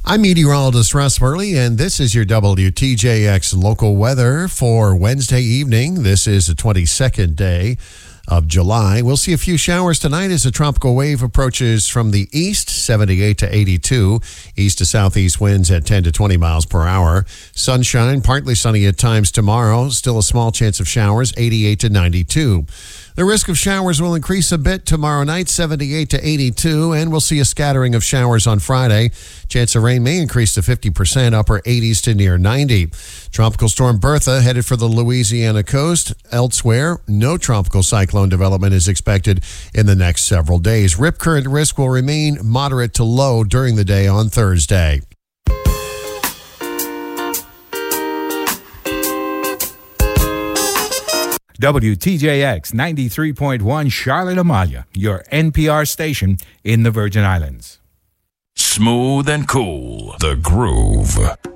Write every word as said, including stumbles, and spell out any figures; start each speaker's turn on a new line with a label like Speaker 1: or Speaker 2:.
Speaker 1: I'm meteorologist Russ Burley, and this is your W T J X local weather for Wednesday evening. This is the twenty-second day of July. We'll see a few showers tonight as a tropical wave approaches from the east, seventy-eight to eighty-two. East to southeast winds at ten to twenty miles per hour. Sunshine, partly sunny at times tomorrow. Still a small chance of showers, eighty-eight to ninety-two. The risk of showers will increase a bit tomorrow night, seventy-eight to eighty-two, and we'll see a scattering of showers on Friday. Chance of rain may increase to fifty percent, upper eighties to near ninety. Tropical storm Bertha headed for the Louisiana coast. Elsewhere, no tropical cyclone development is expected in the next several days. Rip current risk will remain moderate to low during the day on Thursday.
Speaker 2: W T J X ninety-three point one Charlotte Amalia, your N P R station in the Virgin Islands.
Speaker 3: Smooth and cool. The Groove.